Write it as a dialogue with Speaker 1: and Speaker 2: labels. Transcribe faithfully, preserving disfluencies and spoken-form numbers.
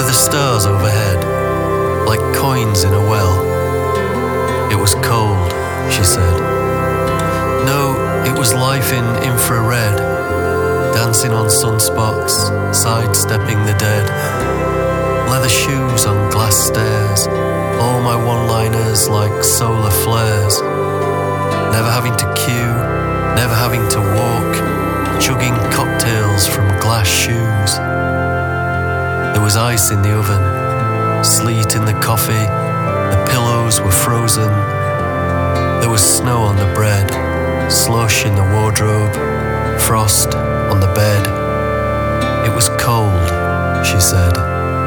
Speaker 1: the stars overhead, like coins in a well. It was cold, she said. No, it was life in infrared, dancing on sunspots, sidestepping the dead. Leather shoes on glass stairs, all my one-liners like solar flares. Never having to queue, never having to walk, chugging cocktails from glass shoes. There was ice in the oven, sleet in the coffee, the pillows were frozen. There was snow on the bread, slush in the wardrobe, frost on the bed. It was cold, she said.